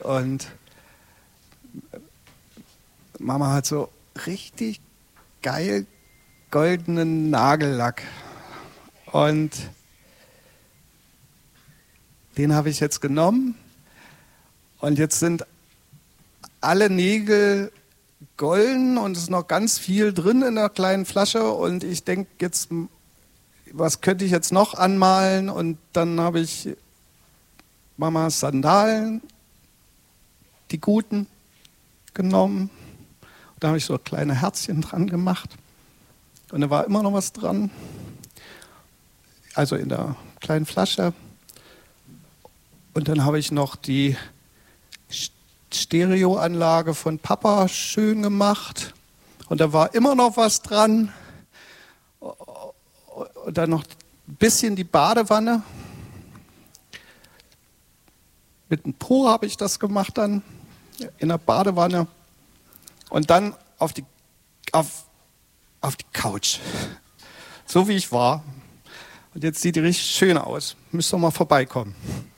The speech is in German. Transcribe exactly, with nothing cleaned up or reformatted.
und Mama hat so richtig geil goldenen Nagellack und den habe ich jetzt genommen und jetzt sind alle Nägel golden und es ist noch ganz viel drin in der kleinen Flasche und ich denke jetzt, was könnte ich jetzt noch anmalen? Und dann habe ich Mamas Sandalen, die guten, genommen. Da habe ich so kleine Herzchen dran gemacht und da war immer noch was dran, also in der kleinen Flasche. Und dann habe ich noch die Stereoanlage von Papa schön gemacht und da war immer noch was dran. Und dann noch ein bisschen die Badewanne. Mit einem Po habe ich das gemacht dann, in der Badewanne. Und dann auf die, auf, auf die Couch. So wie ich war. Und jetzt sieht die richtig schön aus. Müsst ihr mal vorbeikommen.